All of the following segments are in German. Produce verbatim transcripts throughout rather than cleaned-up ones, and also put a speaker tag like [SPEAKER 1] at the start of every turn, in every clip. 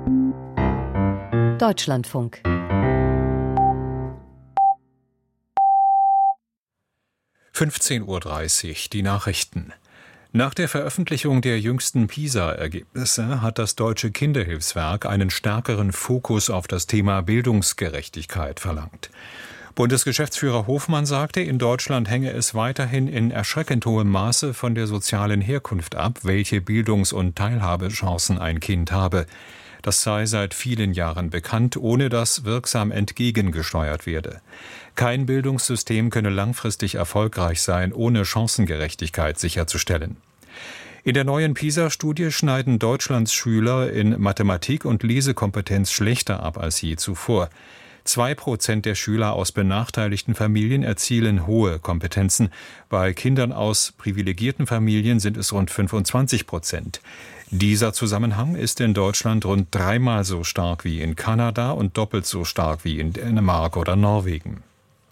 [SPEAKER 1] Deutschlandfunk.
[SPEAKER 2] fünfzehn Uhr dreißig, die Nachrichten. Nach der Veröffentlichung der jüngsten PISA-Ergebnisse hat das Deutsche Kinderhilfswerk einen stärkeren Fokus auf das Thema Bildungsgerechtigkeit verlangt. Bundesgeschäftsführer Hofmann sagte, in Deutschland hänge es weiterhin in erschreckend hohem Maße von der sozialen Herkunft ab, welche Bildungs- und Teilhabechancen ein Kind habe. Das sei seit vielen Jahren bekannt, ohne dass wirksam entgegengesteuert werde. Kein Bildungssystem könne langfristig erfolgreich sein, ohne Chancengerechtigkeit sicherzustellen. In der neuen PISA-Studie schneiden Deutschlands Schüler in Mathematik und Lesekompetenz schlechter ab als je zuvor. Zwei Prozent der Schüler aus benachteiligten Familien erzielen hohe Kompetenzen. Bei Kindern aus privilegierten Familien sind es rund fünfundzwanzig Prozent. Dieser Zusammenhang ist in Deutschland rund dreimal so stark wie in Kanada und doppelt so stark wie in Dänemark oder Norwegen.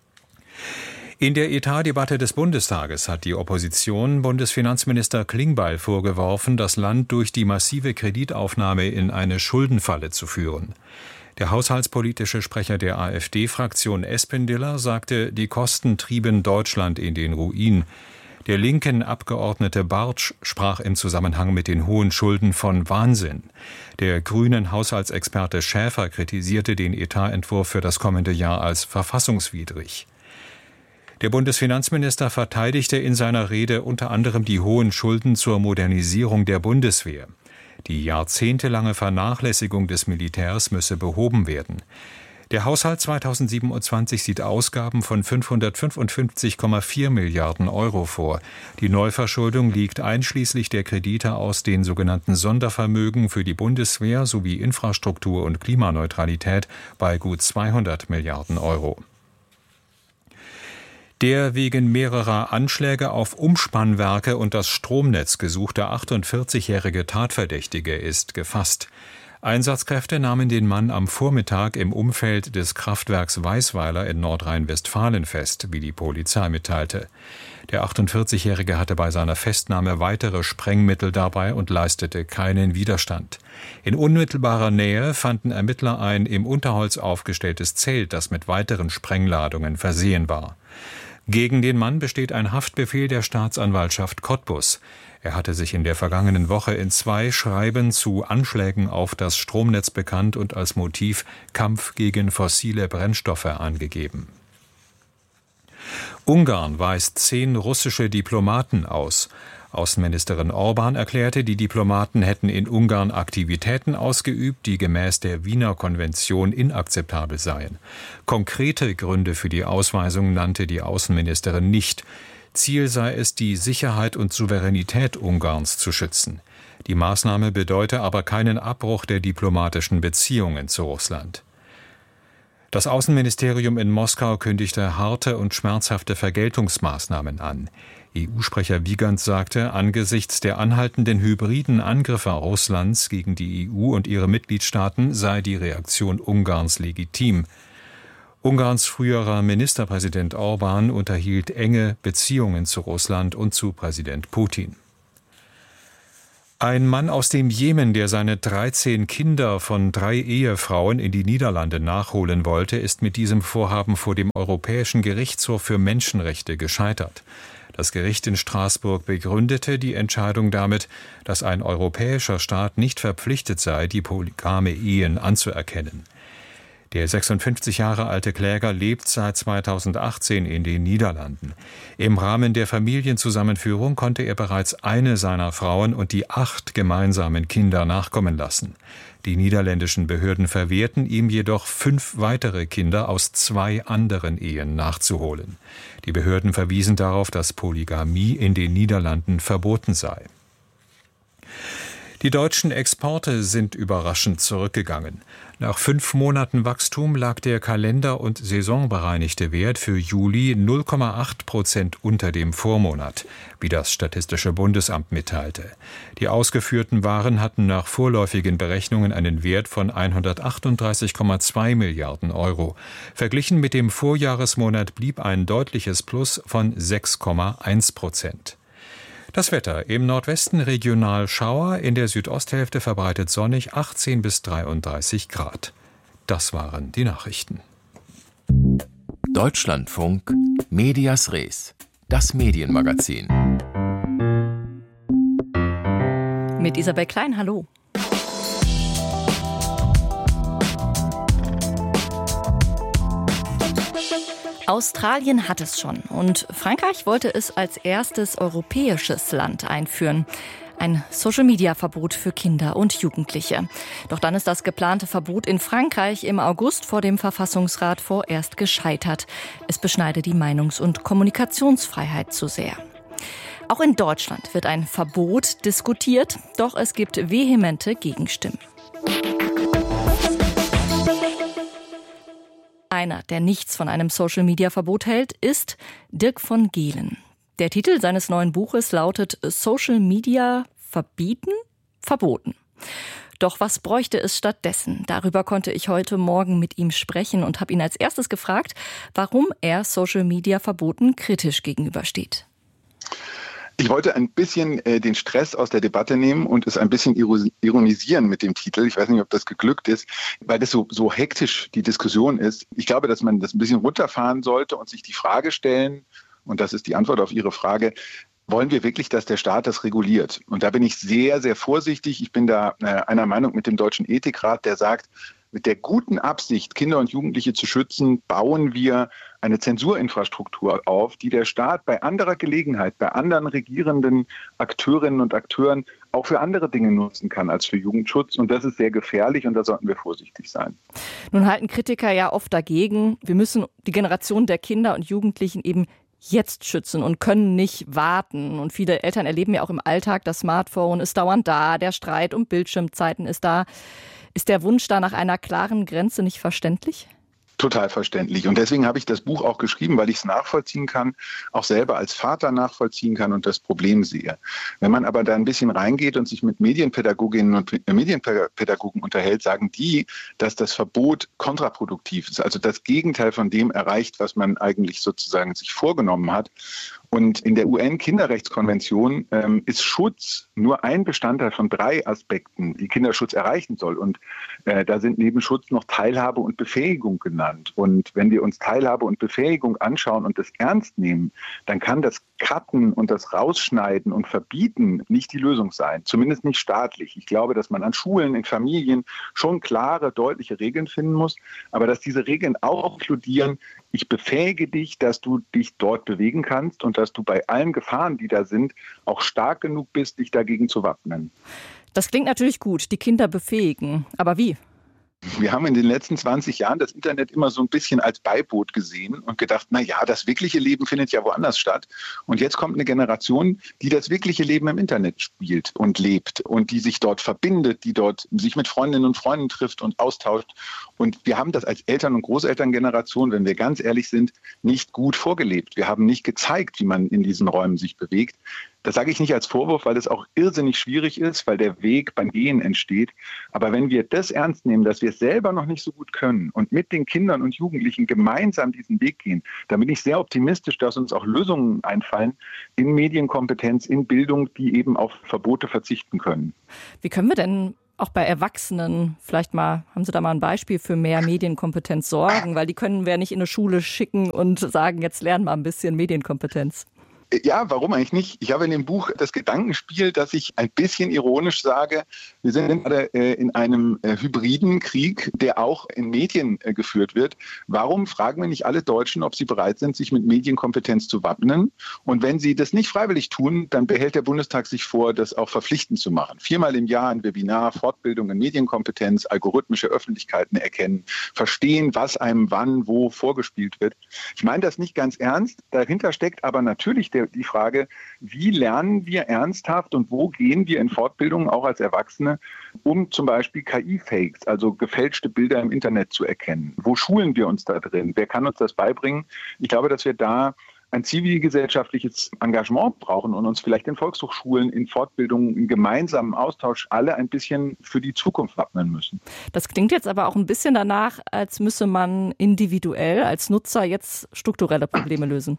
[SPEAKER 2] In der Etatdebatte des Bundestages hat die Opposition Bundesfinanzminister Klingbeil vorgeworfen, das Land durch die massive Kreditaufnahme in eine Schuldenfalle zu führen. Der haushaltspolitische Sprecher der AfD-Fraktion Espendiller sagte, die Kosten trieben Deutschland in den Ruin. Der linken Abgeordnete Bartsch sprach im Zusammenhang mit den hohen Schulden von Wahnsinn. Der grünen Haushaltsexperte Schäfer kritisierte den Etatentwurf für das kommende Jahr als verfassungswidrig. Der Bundesfinanzminister verteidigte in seiner Rede unter anderem die hohen Schulden zur Modernisierung der Bundeswehr. Die jahrzehntelange Vernachlässigung des Militärs müsse behoben werden. Der Haushalt zweitausendsiebenundzwanzig sieht Ausgaben von fünfhundertfünfundfünfzig Komma vier Milliarden Euro vor. Die Neuverschuldung liegt einschließlich der Kredite aus den sogenannten Sondervermögen für die Bundeswehr sowie Infrastruktur und Klimaneutralität bei gut zweihundert Milliarden Euro. Der wegen mehrerer Anschläge auf Umspannwerke und das Stromnetz gesuchte achtundvierzigjährige Tatverdächtige ist gefasst. Einsatzkräfte nahmen den Mann am Vormittag im Umfeld des Kraftwerks Weißweiler in Nordrhein-Westfalen fest, wie die Polizei mitteilte. Der achtundvierzigjährige hatte bei seiner Festnahme weitere Sprengmittel dabei und leistete keinen Widerstand. In unmittelbarer Nähe fanden Ermittler ein im Unterholz aufgestelltes Zelt, das mit weiteren Sprengladungen versehen war. Gegen den Mann besteht ein Haftbefehl der Staatsanwaltschaft Cottbus. Er hatte sich in der vergangenen Woche in zwei Schreiben zu Anschlägen auf das Stromnetz bekannt und als Motiv Kampf gegen fossile Brennstoffe angegeben. Ungarn weist zehn russische Diplomaten aus. Außenministerin Orban erklärte, die Diplomaten hätten in Ungarn Aktivitäten ausgeübt, die gemäß der Wiener Konvention inakzeptabel seien. Konkrete Gründe für die Ausweisung nannte die Außenministerin nicht. Ziel sei es, die Sicherheit und Souveränität Ungarns zu schützen. Die Maßnahme bedeute aber keinen Abbruch der diplomatischen Beziehungen zu Russland. Das Außenministerium in Moskau kündigte harte und schmerzhafte Vergeltungsmaßnahmen an. E U-Sprecher Wiegand sagte, angesichts der anhaltenden hybriden Angriffe Russlands gegen die E U und ihre Mitgliedstaaten sei die Reaktion Ungarns legitim. Ungarns früherer Ministerpräsident Orban unterhielt enge Beziehungen zu Russland und zu Präsident Putin. Ein Mann aus dem Jemen, der seine dreizehn Kinder von drei Ehefrauen in die Niederlande nachholen wollte, ist mit diesem Vorhaben vor dem Europäischen Gerichtshof für Menschenrechte gescheitert. Das Gericht in Straßburg begründete die Entscheidung damit, dass ein europäischer Staat nicht verpflichtet sei, die polygame Ehen anzuerkennen. Der sechsundfünfzig Jahre alte Kläger lebt seit zweitausendachtzehn in den Niederlanden. Im Rahmen der Familienzusammenführung konnte er bereits eine seiner Frauen und die acht gemeinsamen Kinder nachkommen lassen. Die niederländischen Behörden verwehrten ihm jedoch, fünf weitere Kinder aus zwei anderen Ehen nachzuholen. Die Behörden verwiesen darauf, dass Polygamie in den Niederlanden verboten sei. Die deutschen Exporte sind überraschend zurückgegangen. Nach fünf Monaten Wachstum lag der kalender- und saisonbereinigte Wert für Juli null Komma acht Prozent unter dem Vormonat, wie das Statistische Bundesamt mitteilte. Die ausgeführten Waren hatten nach vorläufigen Berechnungen einen Wert von hundertachtunddreißig Komma zwei Milliarden Euro. Verglichen mit dem Vorjahresmonat blieb ein deutliches Plus von sechs Komma eins Prozent. Das Wetter: Im Nordwesten regional Schauer, in der Südosthälfte verbreitet sonnig, achtzehn bis dreiunddreißig Grad. Das waren die Nachrichten.
[SPEAKER 1] Deutschlandfunk Medias Res, das Medienmagazin.
[SPEAKER 3] Mit Isabel Klein, hallo. Australien hat es schon und Frankreich wollte es als erstes europäisches Land einführen. Ein Social-Media-Verbot für Kinder und Jugendliche. Doch dann ist das geplante Verbot in Frankreich im August vor dem Verfassungsrat vorerst gescheitert. Es beschneide die Meinungs- und Kommunikationsfreiheit zu sehr. Auch in Deutschland wird ein Verbot diskutiert, doch es gibt vehemente Gegenstimmen. Einer, der nichts von einem Social-Media-Verbot hält, ist Dirk von Gehlen. Der Titel seines neuen Buches lautet Social Media verbieten, verboten. Doch was bräuchte es stattdessen? Darüber konnte ich heute Morgen mit ihm sprechen und habe ihn als erstes gefragt, warum er Social Media Verboten kritisch gegenübersteht.
[SPEAKER 4] Ich wollte ein bisschen äh, den Stress aus der Debatte nehmen und es ein bisschen ironisieren mit dem Titel. Ich weiß nicht, ob das geglückt ist, weil das so, so hektisch die Diskussion ist. Ich glaube, dass man das ein bisschen runterfahren sollte und sich die Frage stellen, und das ist die Antwort auf Ihre Frage: Wollen wir wirklich, dass der Staat das reguliert? Und da bin ich sehr, sehr vorsichtig. Ich bin da äh, einer Meinung mit dem Deutschen Ethikrat, der sagt, mit der guten Absicht, Kinder und Jugendliche zu schützen, bauen wir eine Zensurinfrastruktur auf, die der Staat bei anderer Gelegenheit, bei anderen regierenden Akteurinnen und Akteuren auch für andere Dinge nutzen kann als für Jugendschutz. Und das ist sehr gefährlich und da sollten wir vorsichtig sein.
[SPEAKER 3] Nun halten Kritiker ja oft dagegen, wir müssen die Generation der Kinder und Jugendlichen eben jetzt schützen und können nicht warten. Und viele Eltern erleben ja auch im Alltag, das Smartphone ist dauernd da, der Streit um Bildschirmzeiten ist da. Ist der Wunsch da nach einer klaren Grenze nicht verständlich?
[SPEAKER 4] Total verständlich. Und deswegen habe ich das Buch auch geschrieben, weil ich es nachvollziehen kann, auch selber als Vater nachvollziehen kann und das Problem sehe. Wenn man aber da ein bisschen reingeht und sich mit Medienpädagoginnen und Medienpädagogen unterhält, sagen die, dass das Verbot kontraproduktiv ist, also das Gegenteil von dem erreicht, was man eigentlich sozusagen sich vorgenommen hat. Und in der U N-Kinderrechtskonvention ähm, ist Schutz nur ein Bestandteil von drei Aspekten, die Kinderschutz erreichen soll. Und äh, da sind neben Schutz noch Teilhabe und Befähigung genannt. Und wenn wir uns Teilhabe und Befähigung anschauen und das ernst nehmen, dann kann das Cutten und das Rausschneiden und Verbieten nicht die Lösung sein, zumindest nicht staatlich. Ich glaube, dass man an Schulen, in Familien schon klare, deutliche Regeln finden muss, aber dass diese Regeln auch inkludieren, ich befähige dich, dass du dich dort bewegen kannst und dass du bei allen Gefahren, die da sind, auch stark genug bist, dich dagegen zu wappnen.
[SPEAKER 3] Das klingt natürlich gut, die Kinder befähigen. Aber wie?
[SPEAKER 4] Wir haben in den letzten zwanzig Jahren das Internet immer so ein bisschen als Beiboot gesehen und gedacht, na ja, das wirkliche Leben findet ja woanders statt. Und jetzt kommt eine Generation, die das wirkliche Leben im Internet spielt und lebt und die sich dort verbindet, die dort sich mit Freundinnen und Freunden trifft und austauscht. Und wir haben das als Eltern- und Großelterngeneration, wenn wir ganz ehrlich sind, nicht gut vorgelebt. Wir haben nicht gezeigt, wie man in diesen Räumen sich bewegt. Das sage ich nicht als Vorwurf, weil es auch irrsinnig schwierig ist, weil der Weg beim Gehen entsteht. Aber wenn wir das ernst nehmen, dass wir es selber noch nicht so gut können und mit den Kindern und Jugendlichen gemeinsam diesen Weg gehen, dann bin ich sehr optimistisch, dass uns auch Lösungen einfallen in Medienkompetenz, in Bildung, die eben auf Verbote verzichten können.
[SPEAKER 3] Wie können wir denn auch bei Erwachsenen, vielleicht mal, haben Sie da mal ein Beispiel für mehr Medienkompetenz sorgen? Weil die können wir nicht in eine Schule schicken und sagen, jetzt lernen wir ein bisschen Medienkompetenz.
[SPEAKER 4] Ja, warum eigentlich nicht? Ich habe in dem Buch das Gedankenspiel, dass ich ein bisschen ironisch sage, wir sind gerade äh, in einem äh, hybriden Krieg, der auch in Medien äh, geführt wird. Warum fragen wir nicht alle Deutschen, ob sie bereit sind, sich mit Medienkompetenz zu wappnen? Und wenn sie das nicht freiwillig tun, dann behält der Bundestag sich vor, das auch verpflichtend zu machen. Viermal im Jahr ein Webinar, Fortbildung in Medienkompetenz, algorithmische Öffentlichkeiten erkennen, verstehen, was einem wann, wo vorgespielt wird. Ich meine das nicht ganz ernst. Dahinter steckt aber natürlich der die Frage, wie lernen wir ernsthaft und wo gehen wir in Fortbildungen, auch als Erwachsene, um zum Beispiel K I-Fakes, also gefälschte Bilder im Internet zu erkennen? Wo schulen wir uns da drin? Wer kann uns das beibringen? Ich glaube, dass wir da ein zivilgesellschaftliches Engagement brauchen und uns vielleicht in Volkshochschulen, in Fortbildungen, in gemeinsamen Austausch alle ein bisschen für die Zukunft wappnen müssen.
[SPEAKER 3] Das klingt jetzt aber auch ein bisschen danach, als müsse man individuell als Nutzer jetzt strukturelle Probleme lösen.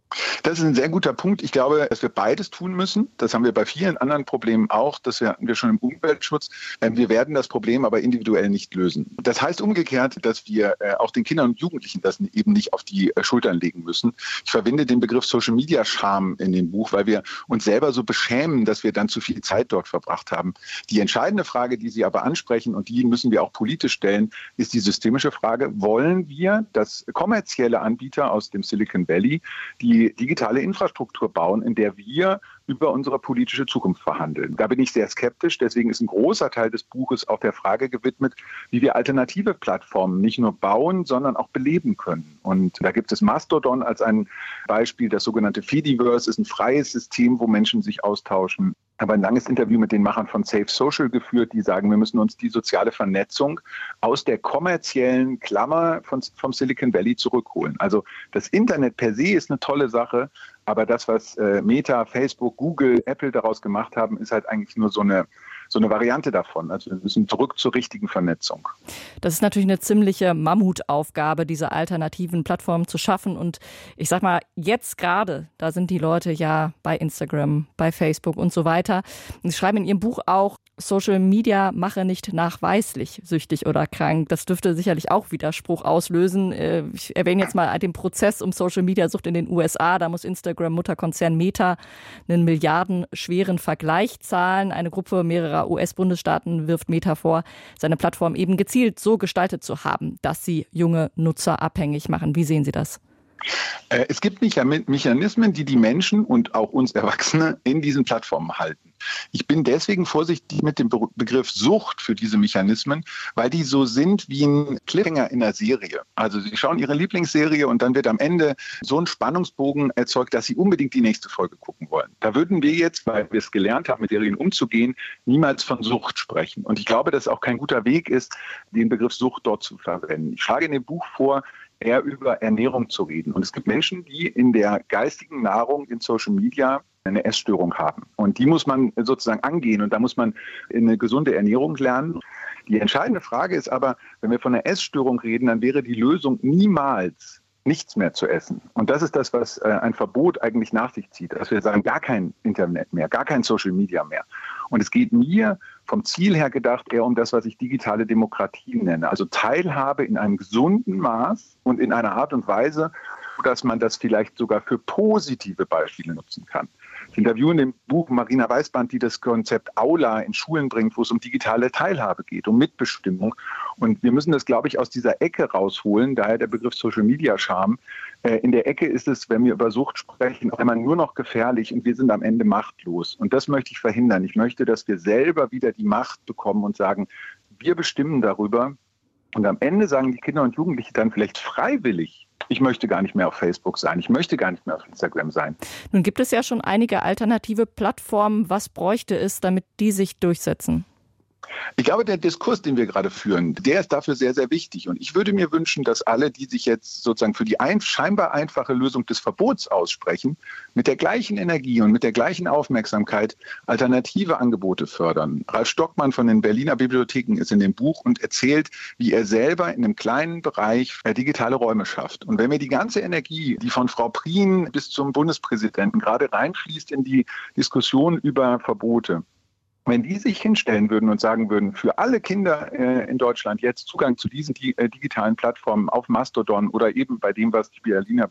[SPEAKER 4] Das ist ein sehr guter Punkt. Ich glaube, dass wir beides tun müssen. Das haben wir bei vielen anderen Problemen auch. Das hatten wir schon im Umweltschutz. Wir werden das Problem aber individuell nicht lösen. Das heißt umgekehrt, dass wir auch den Kindern und Jugendlichen das eben nicht auf die Schultern legen müssen. Ich verwende den Begriff Social Media Scham in dem Buch, weil wir uns selber so beschämen, dass wir dann zu viel Zeit dort verbracht haben. Die entscheidende Frage, die Sie aber ansprechen, und die müssen wir auch politisch stellen, ist die systemische Frage: Wollen wir, dass kommerzielle Anbieter aus dem Silicon Valley die digitale Infrastruktur bauen, in der wir über unsere politische Zukunft verhandeln? Da bin ich sehr skeptisch. Deswegen ist ein großer Teil des Buches auch der Frage gewidmet, wie wir alternative Plattformen nicht nur bauen, sondern auch beleben können. Und da gibt es Mastodon als ein Beispiel. Das sogenannte Fediverse ist ein freies System, wo Menschen sich austauschen. Ich habe ein langes Interview mit den Machern von Safe Social geführt, die sagen, wir müssen uns die soziale Vernetzung aus der kommerziellen Klammer von, vom Silicon Valley zurückholen. Also das Internet per se ist eine tolle Sache, aber das, was äh, Meta, Facebook, Google, Apple daraus gemacht haben, ist halt eigentlich nur so eine, so eine Variante davon. Also wir müssen zurück zur richtigen Vernetzung.
[SPEAKER 3] Das ist natürlich eine ziemliche Mammutaufgabe, diese alternativen Plattformen zu schaffen. Und ich sag mal, jetzt gerade, da sind die Leute ja bei Instagram, bei Facebook und so weiter. Und Sie schreiben in Ihrem Buch auch, Social Media mache nicht nachweislich süchtig oder krank. Das dürfte sicherlich auch Widerspruch auslösen. Ich erwähne jetzt mal den Prozess um Social Media Sucht in den U S A. Da muss Instagram-Mutterkonzern Meta einen milliardenschweren Vergleich zahlen. Eine Gruppe mehrerer U S-Bundesstaaten wirft Meta vor, seine Plattform eben gezielt so gestaltet zu haben, dass sie junge Nutzer abhängig machen. Wie sehen Sie das?
[SPEAKER 4] Es gibt Mechanismen, die die Menschen und auch uns Erwachsene in diesen Plattformen halten. Ich bin deswegen vorsichtig mit dem Begriff Sucht für diese Mechanismen, weil die so sind wie ein Cliffhanger in einer Serie. Also Sie schauen Ihre Lieblingsserie und dann wird am Ende so ein Spannungsbogen erzeugt, dass Sie unbedingt die nächste Folge gucken wollen. Da würden wir jetzt, weil wir es gelernt haben, mit Serien umzugehen, niemals von Sucht sprechen. Und ich glaube, dass es auch kein guter Weg ist, den Begriff Sucht dort zu verwenden. Ich schlage in dem Buch vor, eher über Ernährung zu reden. Und es gibt Menschen, die in der geistigen Nahrung in Social Media eine Essstörung haben. Und die muss man sozusagen angehen und da muss man eine gesunde Ernährung lernen. Die entscheidende Frage ist aber, wenn wir von einer Essstörung reden, dann wäre die Lösung niemals nichts mehr zu essen. Und das ist das, was ein Verbot eigentlich nach sich zieht, dass wir sagen, gar kein Internet mehr, gar kein Social Media mehr. Und es geht mir vom Ziel her gedacht eher um das, was ich digitale Demokratie nenne. Also Teilhabe in einem gesunden Maß und in einer Art und Weise, dass man das vielleicht sogar für positive Beispiele nutzen kann. Ich interviewe in dem Buch Marina Weißband, die das Konzept Aula in Schulen bringt, wo es um digitale Teilhabe geht, um Mitbestimmung. Und wir müssen das, glaube ich, aus dieser Ecke rausholen, daher der Begriff Social Media Scham. In der Ecke ist es, wenn wir über Sucht sprechen, auf einmal nur noch gefährlich und wir sind am Ende machtlos. Und das möchte ich verhindern. Ich möchte, dass wir selber wieder die Macht bekommen und sagen, wir bestimmen darüber. Und am Ende sagen die Kinder und Jugendliche dann vielleicht freiwillig, ich möchte gar nicht mehr auf Facebook sein, ich möchte gar nicht mehr auf Instagram sein.
[SPEAKER 3] Nun gibt es ja schon einige alternative Plattformen. Was bräuchte es, damit die sich durchsetzen?
[SPEAKER 4] Ich glaube, der Diskurs, den wir gerade führen, der ist dafür sehr, sehr wichtig. Und ich würde mir wünschen, dass alle, die sich jetzt sozusagen für die ein, scheinbar einfache Lösung des Verbots aussprechen, mit der gleichen Energie und mit der gleichen Aufmerksamkeit alternative Angebote fördern. Ralf Stockmann von den Berliner Bibliotheken ist in dem Buch und erzählt, wie er selber in einem kleinen Bereich digitale Räume schafft. Und wenn wir die ganze Energie, die von Frau Prien bis zum Bundespräsidenten gerade reinfließt in die Diskussion über Verbote, wenn die sich hinstellen würden und sagen würden, für alle Kinder äh, in Deutschland jetzt Zugang zu diesen di- äh, digitalen Plattformen auf Mastodon oder eben bei dem, was die Berliner